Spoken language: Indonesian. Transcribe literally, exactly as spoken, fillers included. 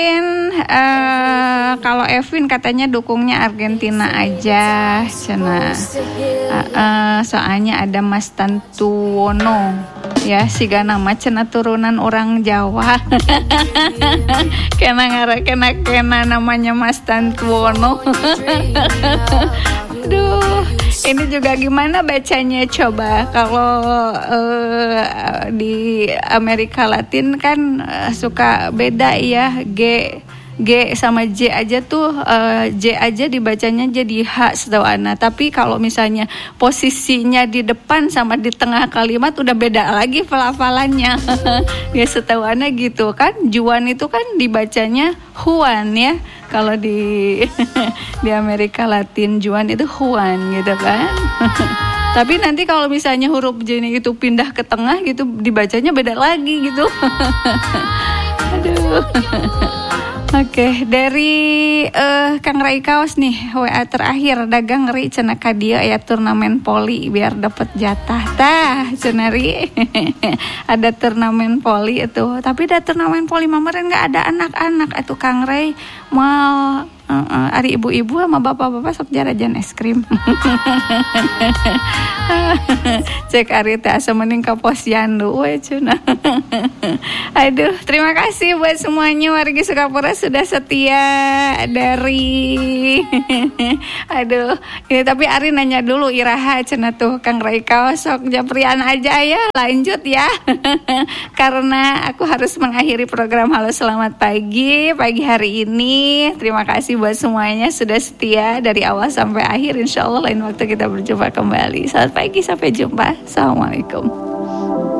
Uh, kalau Evin katanya dukungnya Argentina aja, cina. Uh, uh, soalnya ada Mas Tantuono, ya siga nama cina turunan orang Jawa. kena ngara kena kena namanya Mas Tantuono. Aduh, ini juga gimana bacanya coba? Kalau uh, di Amerika Latin kan uh, suka beda ya, G G sama J aja tuh uh, J aja dibacanya jadi H setahu Ana. Tapi kalau misalnya posisinya di depan sama di tengah kalimat udah beda lagi pelafalannya. Ya setahu Ana gitu kan. Juan itu kan dibacanya Juan ya. Kalau di di Amerika Latin Juan itu Juan gitu kan. Tapi nanti kalau misalnya huruf J itu pindah ke tengah gitu dibacanya beda lagi gitu. Aduh. Oke, okay, dari uh, Kang Rai Kaos nih W A terakhir dagang ngeri cenah ka dieu aya turnamen poli biar dapat jatah tah cenah ri. Ada turnamen poli itu, tapi da turnamen poli mah meureun enggak ada anak-anak atuh Kang Rai mau uh, uh, ari ibu-ibu sama bapak-bapak sok jarajan es krim. Cek ari teh asa mending ka posyandu we cenah. Aduh, terima kasih buat semuanya wargi Sukapura sudah setia dari aduh, ini tapi Ari nanya dulu iraha cenah tuh Kang Rai Kaos sok japrian aja ya, lanjut ya. Karena aku harus mengakhiri program Halo Selamat Pagi pagi hari ini. Terima kasih buat semuanya sudah setia dari awal sampai akhir. Insyaallah lain waktu kita berjumpa kembali. Selamat pagi, sampai jumpa. Assalamualaikum.